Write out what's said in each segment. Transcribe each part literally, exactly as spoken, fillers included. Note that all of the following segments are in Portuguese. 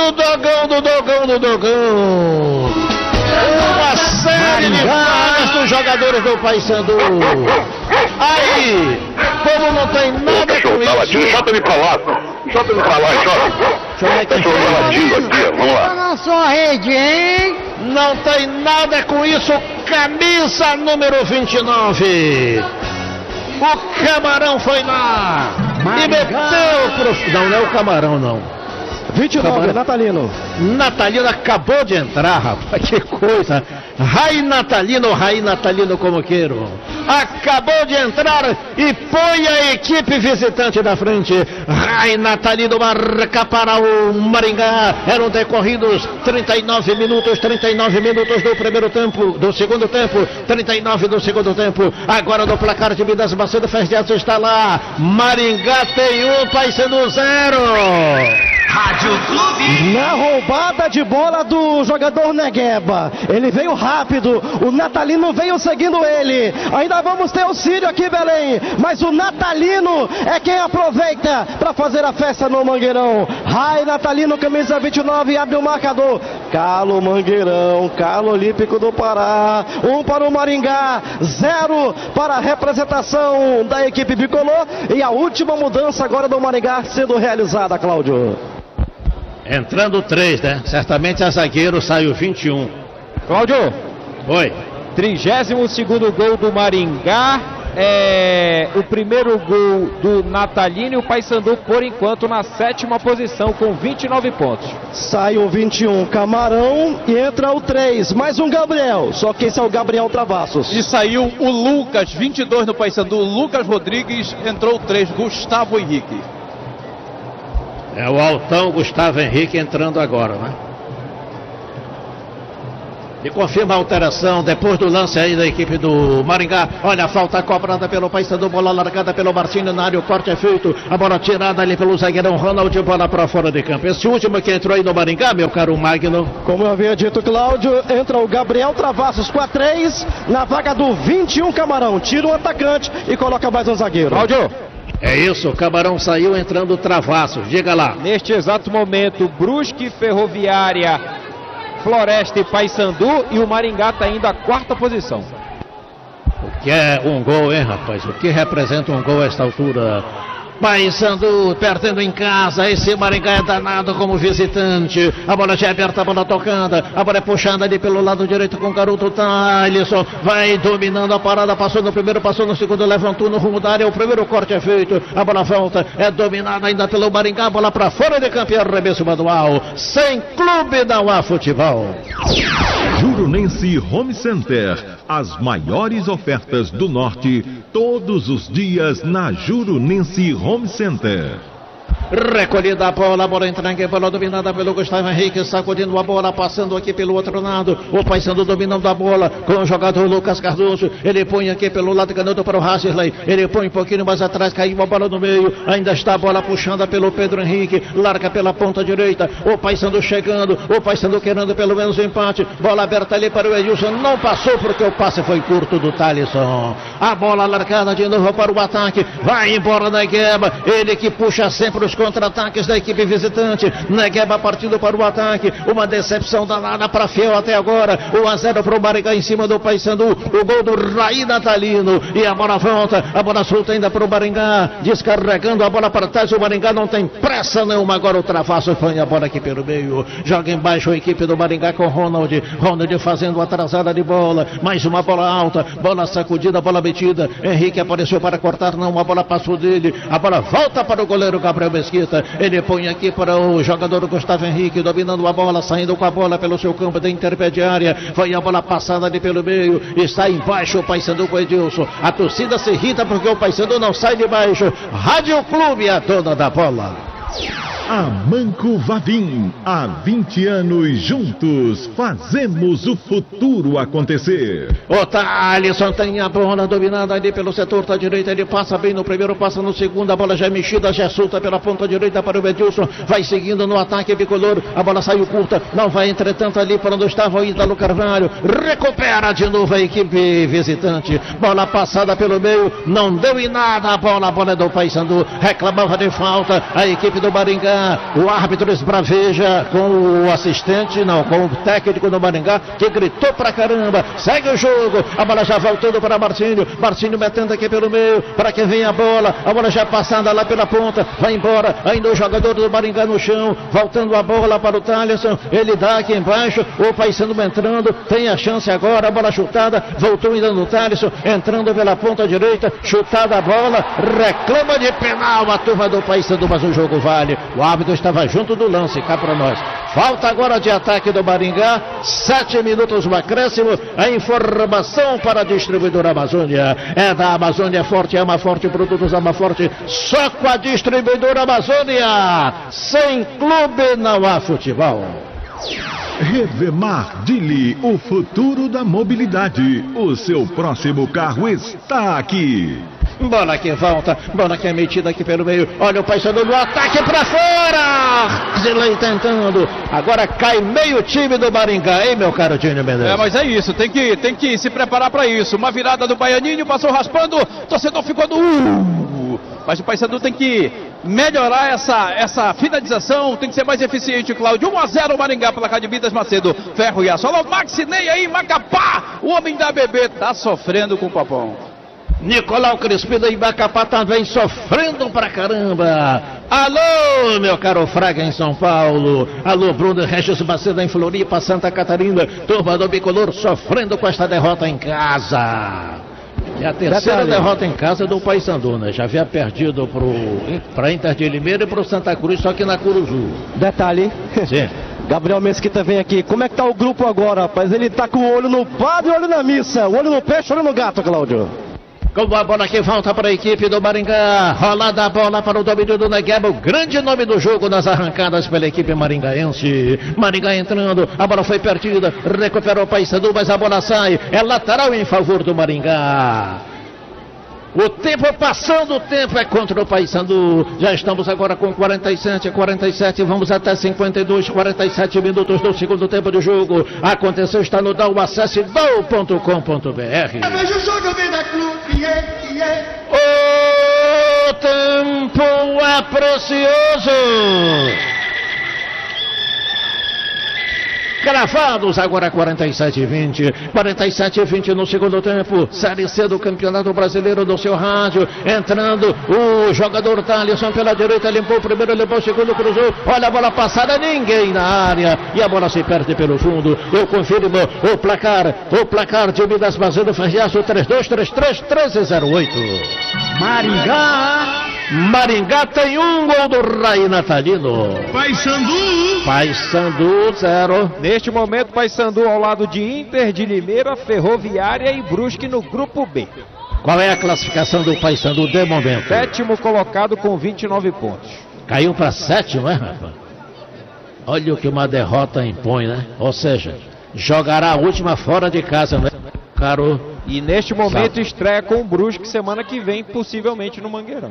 do Dogão, do Dogão, do Dogão. Uma série de falhas dos jogadores do Paysandu. Aí, como não tem nada com isso... Jota me pra lá, Jota me pra lá, Jota. Deixa eu ver aqui. Tá latindo aqui, vamos lá. Na sua rede, hein? Não tem nada com isso, camisa número vinte e nove. O Camarão foi lá e meteu pro... Não, não é o Camarão, não. vinte e nove, Camarão. Natalino. Natalino acabou de entrar, rapaz, que coisa. Rai Natalino, Rai Natalino como queiro. Acabou de entrar e põe a equipe visitante na frente. Rai Natalino marca para o Maringá. Eram decorridos trinta e nove minutos, trinta e nove minutos do primeiro tempo, do segundo tempo, trinta e nove do segundo tempo. Agora no placar de Minas Macedo, Ferdiato está lá. Maringá tem um, Paysandu zero. Rádio Clube. Na roubada de bola do jogador Negueba, ele veio rápido, o Natalino veio seguindo ele. Ainda vamos ter auxílio aqui, Belém, mas o Natalino é quem aproveita para fazer a festa no Mangueirão. Rai Natalino, camisa vinte e nove, abre o marcador. Calo Mangueirão, Calo Olímpico do Pará, um para o Maringá, zero para a representação da equipe bicolor. E a última mudança agora do Maringá sendo realizada, Cláudio. Entrando três, né? Certamente a zagueiro saiu vinte e um. Cláudio. Oi. trigésimo segundo gol do Maringá. É o primeiro gol do Natalino e o Paysandu, por enquanto, na sétima posição com vinte e nove pontos. Sai o vinte e um, Camarão, e entra o três. Mais um Gabriel, só que esse é o Gabriel Travassos. E saiu o Lucas, vinte e dois no Paysandu. Lucas Rodrigues, entrou o três, Gustavo Henrique. É o altão Gustavo Henrique entrando agora, né? E confirma a alteração depois do lance aí da equipe do Maringá. Olha a falta cobrada pelo Paysandu, bola largada pelo Marcinho na área, o corte é feito. A bola tirada ali pelo zagueirão Ronald, bola para fora de campo. Esse último que entrou aí no Maringá, meu caro Magno. Como eu havia dito, Cláudio, entra o Gabriel Travassos com a três, na vaga do vinte e um Camarão. Tira o atacante e coloca mais um zagueiro. Cláudio. É isso, o Camarão saiu entrando Travassos, diga lá. Neste exato momento, Brusque, Ferroviária, Floresta e Paysandu, e o Maringá está indo à quarta posição. O que é um gol, hein, rapaz? O que representa um gol a esta altura? Paysandu perdendo em casa, esse Maringá é danado como visitante. A bola já é aberta, a bola tocando, a bola é puxada ali pelo lado direito com o garoto Thaleson. Vai dominando a parada, passou no primeiro, passou no segundo, levantou no rumo da área, o primeiro corte é feito, a bola volta, é dominada ainda pelo Maringá, a bola para fora de campo e arremesso manual. Sem clube da U A Futebol. Jurunense Home Center, as maiores ofertas do norte, todos os dias na Jurunense Home Center. Recolhida a bola, a bola entregue, a bola dominada pelo Gustavo Henrique, sacudindo a bola, passando aqui pelo outro lado, o Paysandu dominando a bola com o jogador Lucas Cardoso, ele põe aqui pelo lado canhoto para o Hasserley, ele põe um pouquinho mais atrás, caiu a bola no meio, ainda está a bola puxada pelo Pedro Henrique, larga pela ponta direita, o Paysandu chegando, o Paysandu querendo pelo menos o empate, bola aberta ali para o Edilson, não passou porque o passe foi curto do Thaleson, a bola largada de novo para o ataque, vai embora Negueba, ele que puxa sempre os contra-ataques da equipe visitante. Negueba partindo para o ataque, uma decepção danada para Fiel até agora, um a zero para o Maringá em cima do Paysandu, o gol do Rai Natalino, e a bola volta, a bola solta ainda para o Maringá, descarregando a bola para trás, o Maringá não tem pressa nenhuma, agora o Travassos põe a bola aqui pelo meio, joga embaixo a equipe do Maringá com Ronald, Ronald fazendo atrasada de bola, mais uma bola alta, bola sacudida, bola metida, Henrique apareceu para cortar, não, a bola passou dele, a bola volta para o goleiro Gabriel Mesquita, ele põe aqui para o jogador Gustavo Henrique, dominando a bola, saindo com a bola pelo seu campo da intermediária, foi a bola passada ali pelo meio, está embaixo o Paysandu com o Edilson, a torcida se irrita porque o Paysandu não sai de baixo. Rádio Clube, a dona da bola. Amanco Vavim, há vinte anos juntos, fazemos o futuro acontecer. O Thaleson tem a bola dominada ali pelo setor da direita, ele passa bem no primeiro, passa no segundo, a bola já é mexida, já é solta pela ponta direita para o Edilson, vai seguindo no ataque bicolor, a bola saiu curta, não vai entretanto ali para onde estava o Ítalo Carvalho, recupera de novo a equipe visitante, bola passada pelo meio, não deu em nada a bola, a bola é do Paysandu, reclamava de falta, a equipe do Maringá, Maringá. O árbitro esbraveja com o assistente, não, com o técnico do Maringá, que gritou pra caramba. Segue o jogo, a bola já voltando para Marcinho. Marcinho metendo aqui pelo meio, para que vem a bola. A bola já passada lá pela ponta, vai embora. Ainda o jogador do Maringá no chão, voltando a bola para o Thaleson. Ele dá aqui embaixo, o Paysandu entrando, tem a chance agora. A bola chutada, voltou ainda no Thaleson, entrando pela ponta direita, chutada a bola, reclama de penal a turma do Paysandu, mas o jogo vale. O árbitro estava junto do lance, cá para nós. Falta agora de ataque do Maringá, sete minutos no acréscimo. A informação para a distribuidora Amazônia é da Amazônia Forte, Ama Forte, Produtos Ama Forte, só com a distribuidora Amazônia. Sem clube não há futebol. Revemar Dili, o futuro da mobilidade. O seu próximo carro está aqui. Bola que volta, bola que é metida aqui pelo meio. Olha o Paysandu no ataque pra fora. Zilei tentando. Agora cai meio time do Maringá, hein, meu caro Tínio Mendes? É, mas é isso, tem que, tem que se preparar pra isso. Uma virada do Baianinho, passou raspando, torcedor ficou no... Uh, mas o Paysandu tem que melhorar essa, essa finalização, tem que ser mais eficiente, Cláudio. um a zero Maringá, placar de Vidas Macedo, Ferro e Aço. Olha o Maxinei aí, Macapá, o homem da B B tá sofrendo com o Papão. Nicolau Crispino em Macapá também sofrendo pra caramba. Alô, meu caro Fraga em São Paulo. Alô, Bruno Regis Macedo em Floripa, Santa Catarina. Turma do Bicolor sofrendo com esta derrota em casa. É a terceira Detalhe. derrota em casa do Paysandu, né? Já havia perdido para Inter de Limeira e para o Santa Cruz, só que na Curuzu. Detalhe. Sim. Gabriel Mesquita vem aqui. Como é que tá o grupo agora, rapaz? Ele tá com o olho no padre e o olho na missa. O olho no peixe, o olho no gato, Cláudio. Com a bola que volta para a equipe do Maringá. Rolada a bola para o domínio do Negueba. O grande nome do jogo nas arrancadas pela equipe maringaense. Maringá entrando. A bola foi perdida. Recuperou o Paysandu, mas a bola sai. É lateral em favor do Maringá. O tempo passando, o tempo é contra o Paysandu. Já estamos agora com quarenta e sete, quarenta e sete, vamos até cinquenta e dois, quarenta e sete minutos do segundo tempo de jogo. Aconteceu, está no Dal, acesse dal ponto com ponto br. O tempo é precioso. Gravados agora quarenta e sete e vinte, quarenta e sete e vinte no segundo tempo, Série C do Campeonato Brasileiro do seu rádio, entrando o jogador Thaleson pela direita, limpou o primeiro, limpou o segundo, cruzou, olha a bola passada, ninguém na área, e a bola se perde pelo fundo. Eu confirmo o placar, o placar de Minas Macedo Ferriaço, três dois três três, treze zero oito. Maringá. Maringá tem um gol do Rai Natalino. Paysandu. Paysandu zero. Neste momento, Paysandu ao lado de Inter de Limeira, Ferroviária e Brusque no grupo B. Qual é a classificação do Paysandu de momento? Sétimo colocado com vinte e nove pontos. Caiu para sétimo, é, rapaz? Olha o que uma derrota impõe, né? Ou seja, jogará a última fora de casa, né, caro? E neste momento Sabe. estreia com o Brusque semana que vem, possivelmente no Mangueirão.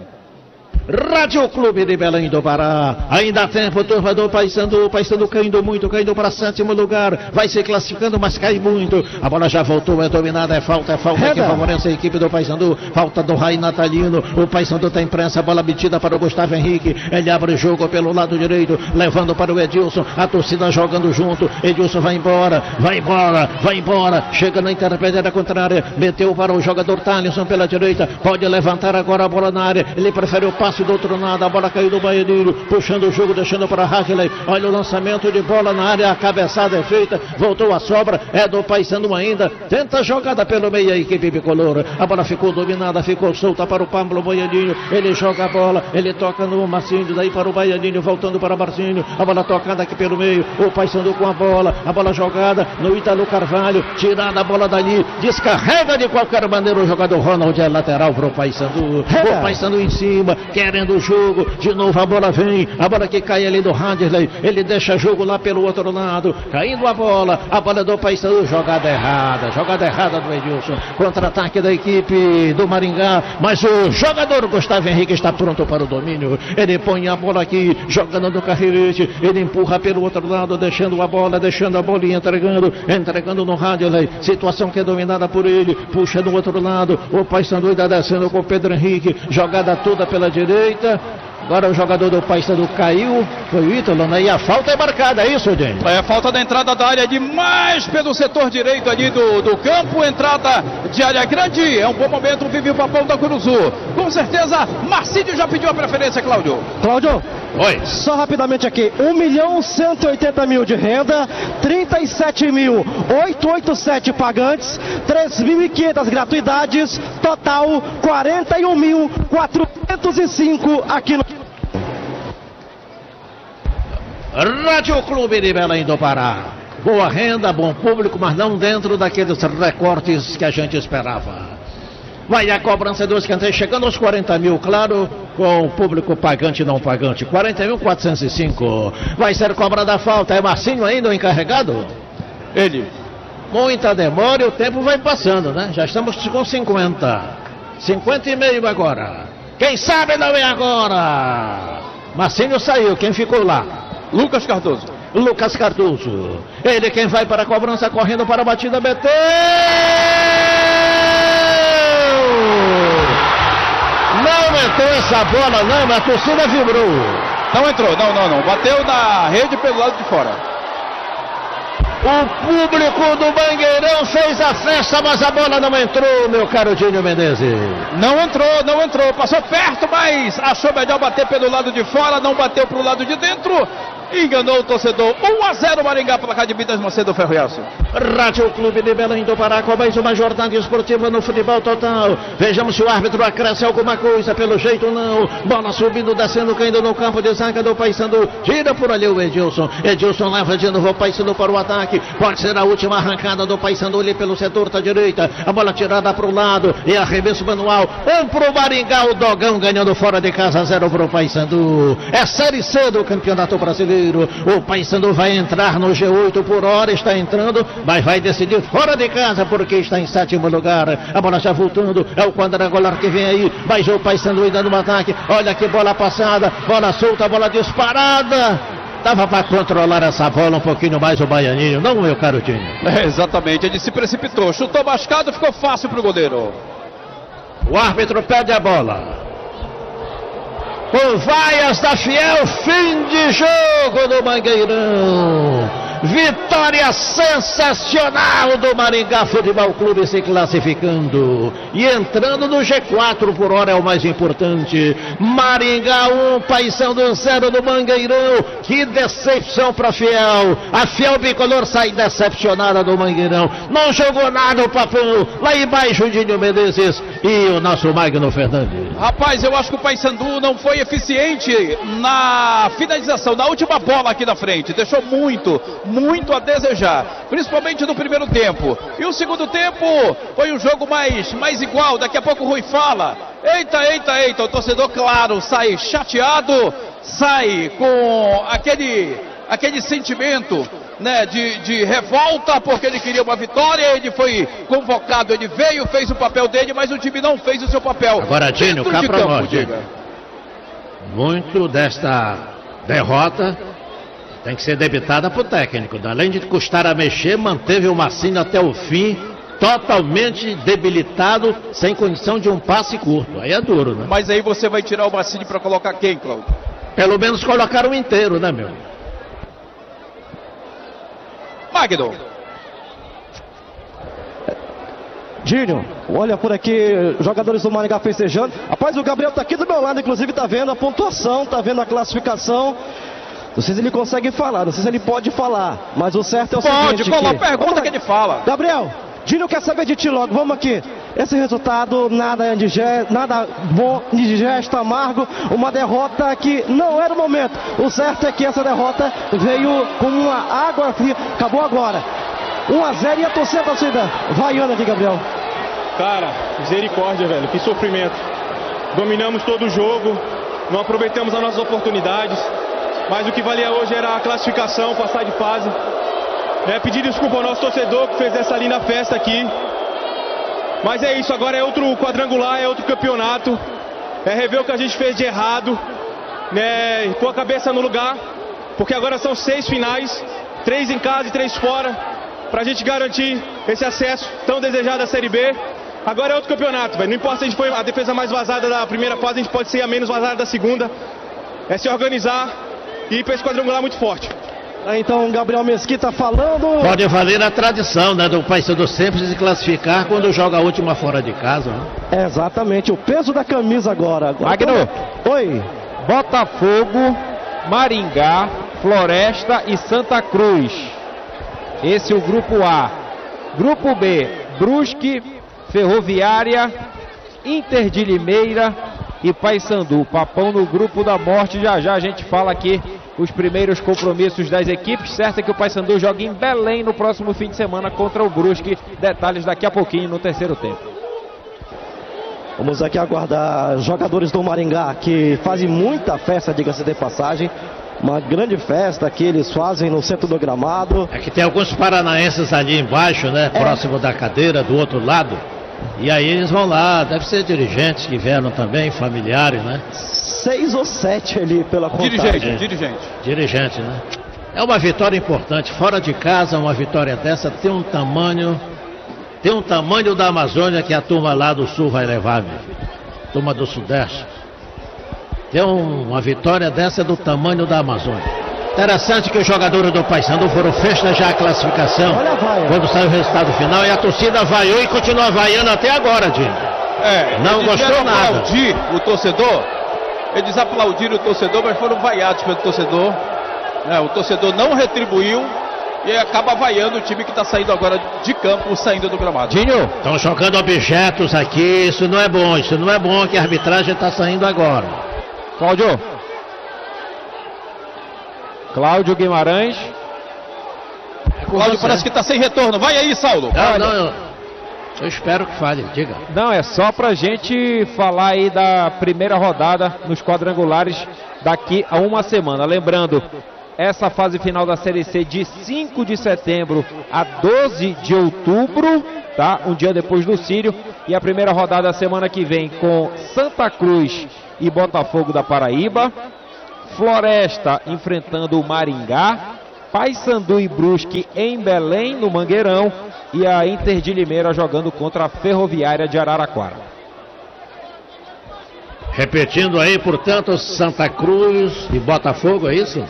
Rádio Clube de Belém do Pará. Ainda há tempo, turma do Paysandu. Paysandu caindo muito, caindo para sétimo lugar. Vai se classificando, mas cai muito. A bola já voltou, é dominada, é falta, é falta que favorece a equipe do Paysandu. Falta do Rai Natalino. O Paysandu tem pressa, a bola metida para o Gustavo Henrique. Ele abre o jogo pelo lado direito, levando para o Edilson. A torcida jogando junto. Edilson vai embora, vai embora, vai embora. Chega na intermediária contrária. Meteu para o jogador Thaleson pela direita. Pode levantar agora a bola na área. Ele prefere o passe do outro lado, a bola caiu do Baianinho, puxando o jogo, deixando para Hagley. Olha o lançamento de bola na área, a cabeçada é feita, voltou a sobra, é do Paysandu ainda, tenta a jogada pelo meio a equipe bicolor, a bola ficou dominada, ficou solta para o Pablo Baianinho, ele joga a bola, ele toca no Marcinho, daí para o Baianinho, voltando para o Marcinho, a bola tocada aqui pelo meio, o Paysandu com a bola, a bola jogada no Ítalo Carvalho, tirada a bola dali, descarrega de qualquer maneira o jogador Ronald, é lateral para o Paysandu, o Paysandu em cima, querendo o jogo, de novo a bola vem, a bola que cai ali do Handerley, ele deixa jogo lá pelo outro lado, caindo a bola, a bola do Paysandu, jogada errada, jogada errada do Edilson, contra-ataque da equipe do Maringá, mas o jogador Gustavo Henrique está pronto para o domínio, ele põe a bola aqui, jogando no carreirete, ele empurra pelo outro lado, deixando a bola, deixando a bola e entregando, entregando no Handerley, situação que é dominada por ele, puxa do outro lado, o Paysandu está descendo com o Pedro Henrique, jogada toda pela direita, Agora o jogador do Paysandu caiu, foi o Ítalo, né? E a falta é marcada, é isso, gente? É, falta da entrada da área demais pelo setor direito ali do, do campo, entrada de área grande, é um bom momento, vive o Papão da Curuzu. Com certeza, Marcílio já pediu a preferência, Cláudio. Cláudio, oi. Só rapidamente aqui, um milhão cento e oitenta mil de renda, trinta e sete mil oitocentos e oitenta e sete pagantes, três mil e quinhentas gratuidades, total quarenta e um mil quatrocentos e cinco aqui no... Rádio Clube de Belém do Pará. Boa renda, bom público, mas não dentro daqueles recortes que a gente esperava. Vai a cobrança do escanteio, chegando aos quarenta mil, claro, com o público pagante e não pagante. quarenta mil quatrocentos e cinco. Vai ser cobrada a falta. É Marcinho ainda o encarregado? Ele. Muita demora e o tempo vai passando, né? Já estamos com cinquenta. cinquenta e meio agora. Quem sabe não é agora. Marcinho saiu, quem ficou lá? Lucas Cardoso. Lucas Cardoso. Ele quem vai para a cobrança, correndo para a batida, meteu! Não meteu essa bola não, mas a torcida vibrou. Não entrou, não, não, não. Bateu na rede pelo lado de fora. O público do Mangueirão fez a festa, mas a bola não entrou, meu caro Dinho Menezes. Não entrou, não entrou. Passou perto, mas achou melhor bater pelo lado de fora, não bateu pro lado de dentro. Enganou o torcedor. um a zero Maringá, placar de Vidas Macedo Ferroiaço. Rádio Clube de Belém do Pará, com mais uma jornada esportiva no futebol total. Vejamos se o árbitro acresce alguma coisa. Pelo jeito não. Bola subindo, descendo, caindo no campo de zaga do Paysandu. Gira por ali o Edilson. Edilson leva de novo o Paysandu para o ataque. Pode ser a última arrancada do Paysandu ali pelo setor da direita. A bola tirada para o lado e arremesso manual. Um pro Maringá, o Dogão ganhando fora de casa, zero pro Paysandu. É Série C do Campeonato Brasileiro. O Paysandu vai entrar no G oito por hora, está entrando, mas vai decidir fora de casa porque está em sétimo lugar. A bola já voltando, é o quadrangular que vem aí, mas o Paysandu ainda no ataque. Olha que bola passada, bola solta, bola disparada. Dava para controlar essa bola um pouquinho mais o Baianinho, não, meu caro Tinho? É, exatamente, ele se precipitou, chutou mascado, ficou fácil para o goleiro. O árbitro pede a bola. Com vaias da Fiel, fim de jogo do Mangueirão. Vitória sensacional do Maringá Futebol Clube se classificando e entrando no G quatro por hora, é o mais importante. Maringá um, Paysandu zero do Mangueirão. Que decepção para a Fiel. A Fiel bicolor sai decepcionada do Mangueirão. Não jogou nada o Papão. Lá embaixo o Dinho Menezes e o nosso Magno Fernandes. Rapaz, eu acho que o Paysandu não foi eficiente na finalização, na última bola aqui na frente. Deixou muito, muito a desejar, principalmente no primeiro tempo. E o segundo tempo foi um jogo mais, mais igual. Daqui a pouco o Rui fala. Eita, eita, eita. O torcedor, claro, sai chateado, sai com aquele, aquele sentimento, né, de, de revolta, porque ele queria uma vitória. Ele foi convocado, ele veio, fez o papel dele, mas o time não fez o seu papel. Agora, Dinho, cá pra nós, muito desta derrota tem que ser debitada para o técnico. Além de custar a mexer, manteve o Marcinho até o fim, totalmente debilitado, sem condição de um passe curto. Aí é duro, né? Mas aí você vai tirar o Marcinho para colocar quem, Cláudio? Pelo menos colocar o inteiro, né, meu? Magno. Dinho, olha por aqui, jogadores do Maringá festejando. Rapaz, o Gabriel tá aqui do meu lado, inclusive tá vendo a pontuação, tá vendo a classificação. Não sei se ele consegue falar, não sei se ele pode falar, mas o certo é o pode, seguinte... Pode, que... pergunta que ele fala. Gabriel, Dinho quer saber de ti logo, vamos aqui. Esse resultado, nada, indigesto, nada bom, indigesto, amargo, uma derrota que não era o momento. O certo é que essa derrota veio com uma água fria, acabou agora. um a zero e a torcida, a torcida vaiando aqui, Gabriel. Cara, misericórdia, velho, que sofrimento. Dominamos todo o jogo, não aproveitamos as nossas oportunidades, mas o que valia hoje era a classificação, passar de fase. É, pedir desculpa ao nosso torcedor que fez essa linda festa aqui. Mas é isso, agora é outro quadrangular, é outro campeonato. É rever o que a gente fez de errado, né, pôr a cabeça no lugar, porque agora são seis finais, três em casa e três fora, pra gente garantir esse acesso tão desejado à Série B. Agora é outro campeonato, velho. Não importa se a gente foi a defesa mais vazada da primeira fase, a gente pode ser a menos vazada da segunda. é se organizar e ir para esse quadrangular muito forte. Então, Gabriel Mesquita falando. Pode valer a tradição, né, do Paysandu sempre se classificar quando joga a última fora de casa. Né? Exatamente, o peso da camisa agora. agora Magno. Oi. Botafogo, Maringá, Floresta e Santa Cruz. Esse é o grupo A. Grupo B, Brusque, Ferroviária, Inter de Limeira e Paysandu. Papão no grupo da morte. Já já a gente fala aqui os primeiros compromissos das equipes. Certo é que o Paysandu joga em Belém no próximo fim de semana contra o Brusque. Detalhes daqui a pouquinho no terceiro tempo. Vamos aqui aguardar jogadores do Maringá que fazem muita festa, diga-se de passagem. Uma grande festa que eles fazem no centro do gramado. É que tem alguns paranaenses ali embaixo, né? É. Próximo da cadeira, do outro lado. E aí eles vão lá, deve ser dirigentes que vieram também, familiares, né? Seis ou sete ali pela contagem. Dirigente, é. dirigente. Dirigente, né? É uma vitória importante. Fora de casa, uma vitória dessa tem um tamanho... Tem um tamanho da Amazônia que a turma lá do Sul vai levar, meu filho. Turma do Sudeste. Tem um, uma vitória dessa do tamanho da Amazônia. Interessante que os jogadores do Paysandu foram festejar a classificação quando saiu o resultado final e a torcida vaiou e continua vaiando até agora, Dino. É, não gostou nada. Aplaudir o torcedor, eles aplaudiram o torcedor, mas foram vaiados pelo torcedor. É, o torcedor não retribuiu e acaba vaiando o time que está saindo agora de campo, saindo do gramado. Dinho, estão jogando objetos aqui, isso não é bom, isso não é bom que a arbitragem está saindo agora. Cláudio. Cláudio Guimarães. É Cláudio parece que está sem retorno. Vai aí, Saulo. Não, não, eu, eu espero que fale, diga. Não, é só pra gente falar aí da primeira rodada nos quadrangulares daqui a uma semana. Lembrando, essa fase final da Série C de cinco de setembro a doze de outubro, tá? Um dia depois do Sírio. E a primeira rodada semana que vem com Santa Cruz e Botafogo da Paraíba. Floresta enfrentando o Maringá. Paysandu e Brusque em Belém, no Mangueirão. E a Inter de Limeira jogando contra a Ferroviária de Araraquara. Repetindo aí, portanto, Santa Cruz e Botafogo, é isso?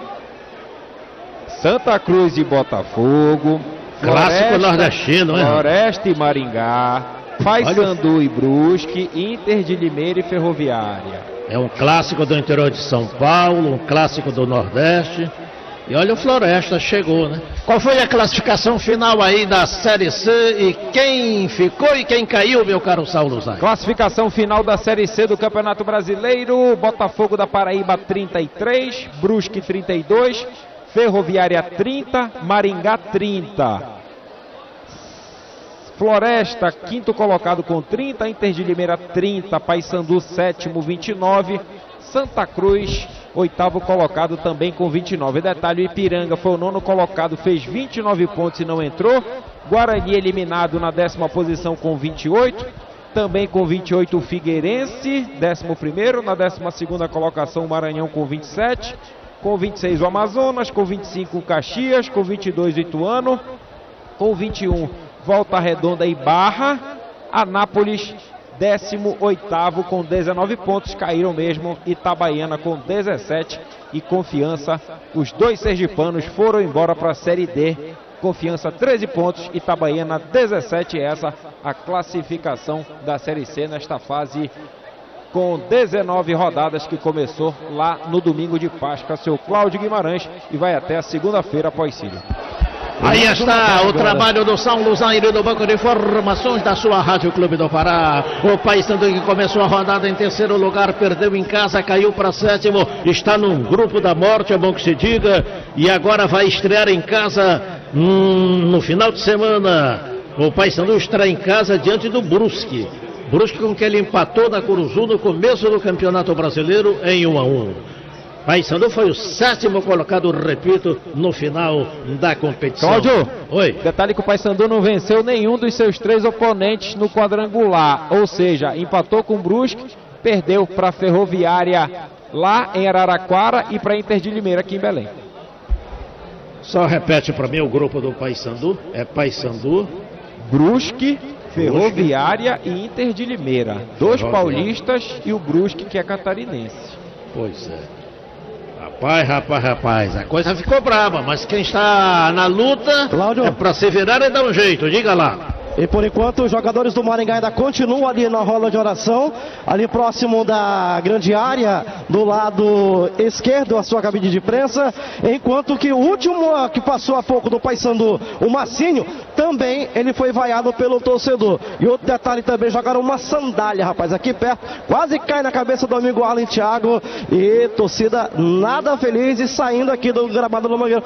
Santa Cruz e Botafogo. Clássico nordestino, hein? Floresta e Maringá. Paysandu e Brusque. Inter de Limeira e Ferroviária. É um clássico do interior de São Paulo, um clássico do Nordeste. E olha, o Floresta chegou, né? Qual foi a classificação final aí da Série C e quem ficou e quem caiu, meu caro Saulo Zay? Classificação final da Série C do Campeonato Brasileiro. Botafogo da Paraíba trinta e três, Brusque trinta e dois, Ferroviária trinta, Maringá trinta. Floresta, quinto colocado com trinta, Inter de Limeira trinta, Paysandu sétimo, vinte e nove, Santa Cruz, oitavo colocado também com vinte e nove. Detalhe, o Ipiranga foi o nono colocado, fez vinte e nove pontos e não entrou. Guarani eliminado na décima posição com vinte e oito. Também com vinte e oito o Figueirense, décimo primeiro. Na décima segunda colocação o Maranhão com vinte e sete. Com vinte e seis o Amazonas, com vinte e cinco o Caxias, com vinte e dois o Ituano. Com vinte e um Volta Redonda e Barra. Anápolis, décimo oitavo com dezenove pontos, caíram mesmo. Itabaiana com dezessete e Confiança, os dois sergipanos foram embora para a Série D. Confiança treze pontos, Itabaiana dezessete. Essa a classificação da Série C nesta fase com dezenove rodadas que começou lá no domingo de Páscoa. Seu Cláudio Guimarães e vai até a segunda-feira após Sírio. Aí está o trabalho do Saulo Zaire do Banco de Informações da sua Rádio Clube do Pará. O Paysandu que começou a rodada em terceiro lugar, perdeu em casa, caiu para sétimo, está num grupo da morte, é bom que se diga, e agora vai estrear em casa hum, no final de semana. O Paysandu estreia em casa diante do Brusque. Brusque com que ele empatou na Curuzu no começo do Campeonato Brasileiro em um a um. Paysandu foi o sétimo colocado, repito, no final da competição. Cláudio, oi. Detalhe que o Paysandu não venceu nenhum dos seus três oponentes no quadrangular, ou seja, empatou com o Brusque, perdeu para a Ferroviária lá em Araraquara e para a Inter de Limeira aqui em Belém. Só repete para mim o grupo do Paysandu, é Paysandu, Brusque, Ferroviária e Inter de Limeira. Dois paulistas e o Brusque que é catarinense. Pois é. Rapaz, rapaz, rapaz, a coisa ficou braba, mas quem está na luta Cláudio. é pra se virar e dar um jeito, diga lá. E por enquanto os jogadores do Maringá ainda continuam ali na roda de oração, ali próximo da grande área, do lado esquerdo, a sua cabine de imprensa, enquanto que o último que passou há pouco do Paysandu, o Massinho, também ele foi vaiado pelo torcedor. E outro detalhe também, jogaram uma sandália, rapaz, aqui perto, quase cai na cabeça do amigo Arlen Thiago, e torcida nada feliz e saindo aqui do gramado do Mangueiro.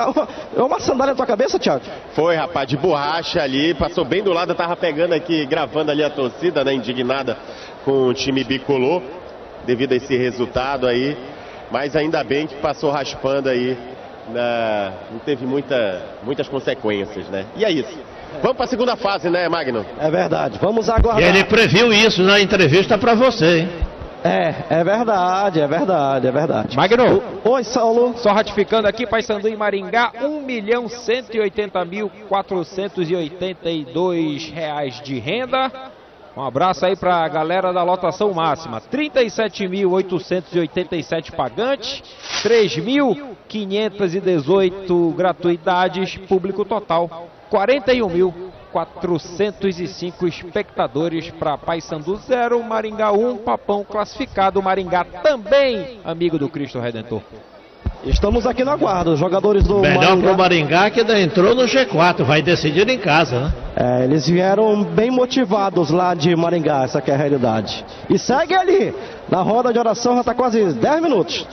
É uma sandália na tua cabeça, Thiago? Foi, rapaz, de borracha ali, passou bem do lado, eu tava pegando aqui, gravando ali a torcida, né, indignada com o time bicolor, devido a esse resultado aí, mas ainda bem que passou raspando aí, na... não teve muita, muitas consequências, né, e é isso. Vamos para a segunda fase, né, Magno? É verdade, vamos aguardar. E ele previu isso na entrevista para você, hein? É, é verdade, é verdade, é verdade. Magno. O, oi, Saulo. Só ratificando aqui, Paysandu e Maringá, um milhão cento e oitenta mil quatrocentos e oitenta e dois reais de renda. Um abraço aí pra galera da lotação máxima. trinta e sete mil oitocentos e oitenta e sete pagantes, três mil quinhentos e dezoito gratuidades, público total. quarenta e um mil quatrocentos e cinco espectadores para Paysandu zero, Maringá um, Papão classificado, Maringá também, amigo do Cristo Redentor. Estamos aqui na guarda, os jogadores do Melhor Maringá. pro Maringá que entrou no G quatro, vai decidir em casa, né? É, eles vieram bem motivados lá de Maringá, essa que é a realidade. E segue ali, na roda de oração já está quase dez minutos.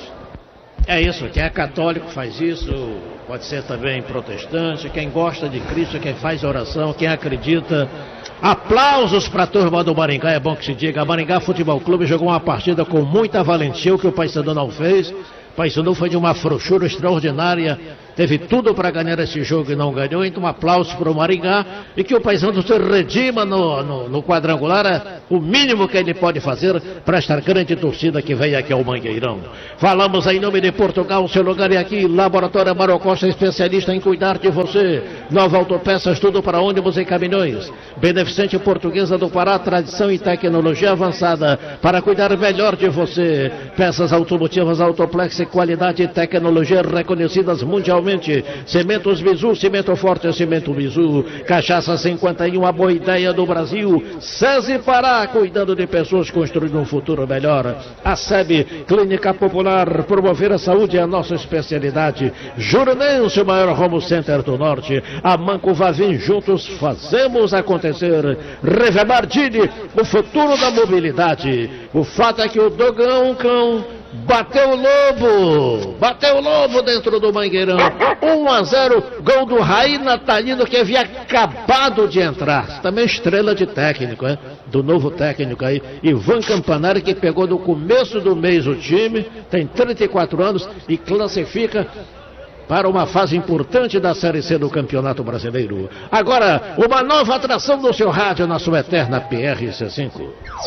É isso, quem é católico faz isso, pode ser também protestante, quem gosta de Cristo, quem faz oração, quem acredita. Aplausos para a turma do Maringá, é bom que se diga. Maringá Futebol Clube jogou uma partida com muita valentia, o que o Paysandu não fez. O Paysandu foi de uma frouxura extraordinária, teve tudo para ganhar esse jogo e não ganhou. Então um aplauso para o Maringá e que o Paysandu se redima no, no, no quadrangular, é o mínimo que ele pode fazer para esta grande torcida que vem aqui ao Mangueirão. Falamos em nome de Portugal, seu lugar é aqui, Laboratório Amaro Costa, especialista em cuidar de você. Nova Autopeças, tudo para ônibus e caminhões. Beneficente Portuguesa do Pará, tradição e tecnologia avançada para cuidar melhor de você. Peças automotivas Autoplex, qualidade e tecnologia reconhecidas mundialmente. Cimentos Mizu, cimento forte, cimento Mizu. Cachaça cinquenta e um, a boa ideia do Brasil. SESI Pará, cuidando de pessoas, construindo um futuro melhor. A S E B, Clínica Popular, promover a saúde é a nossa especialidade. Juranense, o maior home center do norte. A Manco Vavim, juntos fazemos acontecer. Revemardini, o futuro da mobilidade. O fato é que o Dogão Cão bateu o Lobo, bateu o Lobo dentro do Mangueirão, um a zero, gol do Raí Natalino, que havia acabado de entrar, também estrela de técnico, hein? Do novo técnico aí, Ivan Campanari, que pegou no começo do mês o time, tem trinta e quatro anos e classifica para uma fase importante da Série C do Campeonato Brasileiro. Agora, uma nova atração no seu rádio, na sua eterna P R C cinco.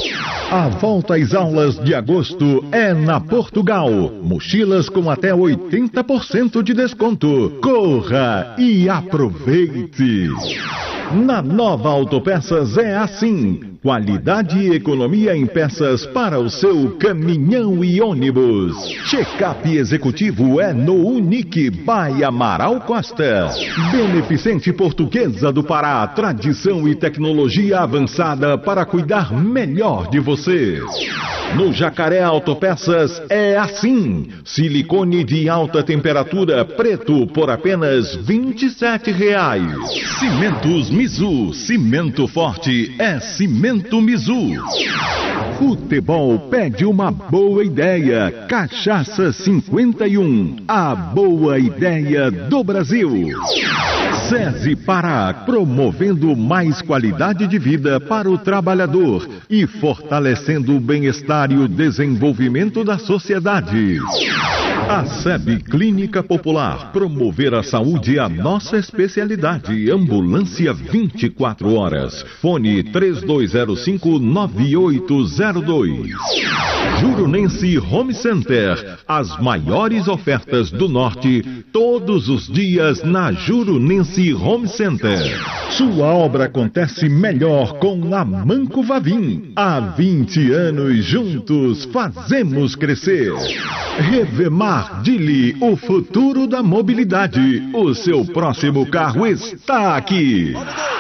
A volta às aulas de agosto é na Portugal. Mochilas com até oitenta por cento de desconto. Corra e aproveite! Na Nova Autopeças é assim. Qualidade e economia em peças para o seu caminhão e ônibus. Check-up executivo é no Unique by Amaral Costa. Beneficente Portuguesa do Pará, tradição e tecnologia avançada para cuidar melhor de você. No Jacaré Autopeças é assim. Silicone de alta temperatura preto por apenas vinte e sete reais. Cimentos Mizu, cimento forte é cimento Mizu. Futebol pede uma boa ideia. Cachaça cinquenta e um, a boa ideia do Brasil. SESI Pará, promovendo mais qualidade de vida para o trabalhador e fortalecendo o bem-estar e o desenvolvimento da sociedade. A S E B Clínica Popular, promover a saúde é a nossa especialidade. Ambulância vinte e quatro horas. Fone três dois zero zero cinco nove oito zero dois. Jurunense Home Center, as maiores ofertas do Norte, todos os dias na Jurunense Home Center. Sua obra acontece melhor com a Manco Vavim. Há vinte anos juntos fazemos crescer. Revemar Dili, o futuro da mobilidade. O seu próximo carro está aqui.